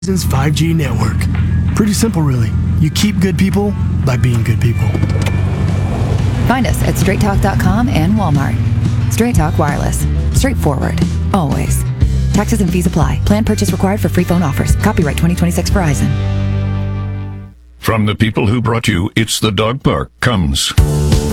Verizon's 5G network. Pretty simple, really. You keep good people by being good people. Find us at straighttalk.com and Walmart. Straight Talk Wireless. Straightforward. Always. Taxes and fees apply. Plan purchase required for free phone offers. Copyright 2026 Verizon. From the people who brought you It's the Dog Park comes